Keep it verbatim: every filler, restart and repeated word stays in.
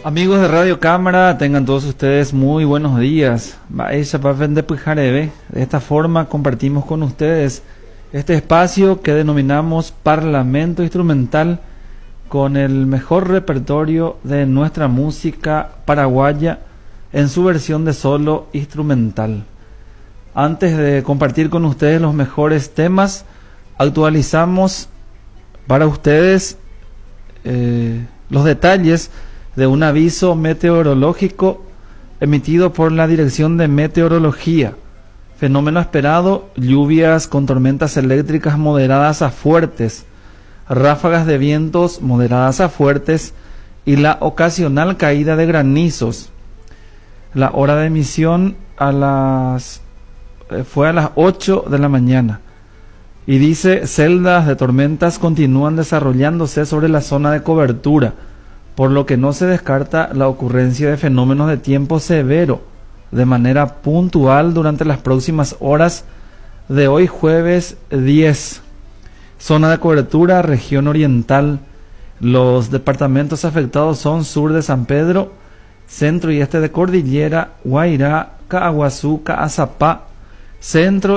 Amigos de Radio Cámara, tengan todos ustedes muy buenos días. De esta forma compartimos con ustedes este espacio que denominamos Parlamento Instrumental, con el mejor repertorio de nuestra música paraguaya en su versión de solo instrumental. Antes de compartir con ustedes los mejores temas, actualizamos para ustedes eh, los detalles de un aviso meteorológico emitido por la Dirección de Meteorología. Fenómeno esperado: lluvias con tormentas eléctricas moderadas a fuertes, ráfagas de vientos moderadas a fuertes y la ocasional caída de granizos. La hora de emisión a las eh, fue a las ocho de la mañana. Y dice: celdas de tormentas continúan desarrollándose sobre la zona de cobertura, por lo que no se descarta la ocurrencia de fenómenos de tiempo severo de manera puntual durante las próximas horas de hoy jueves diez. Zona de cobertura: región oriental. Los departamentos afectados son sur de San Pedro, centro y este de Cordillera, Guairá, Caaguazú, Caazapá, centro